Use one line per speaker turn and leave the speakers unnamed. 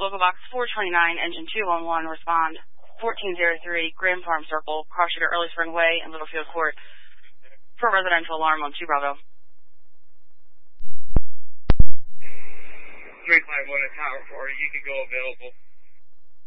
local box 429, engine 211, respond 1403, Graham Farm Circle, cross street at Early Spring Way and Littlefield Court for a residential alarm on 2 Bravo.
351 at Tower 4, you could go available.